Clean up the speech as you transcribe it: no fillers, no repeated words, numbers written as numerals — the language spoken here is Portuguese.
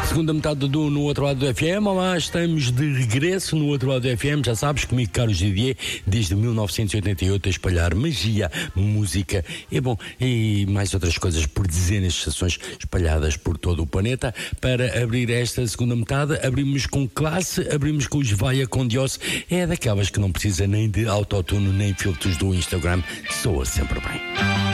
Segunda metade do No Outro Lado do FM. Olá, estamos de regresso no Outro Lado do FM. Já sabes, comigo, Carlos Didier, desde 1988 a espalhar magia, música e mais outras coisas por dezenas de estações espalhadas por todo o planeta. Para abrir esta segunda metade, abrimos com classe, abrimos com os Vaia com Dios. É daquelas que não precisa nem de autotune nem filtros do Instagram. Soa sempre bem.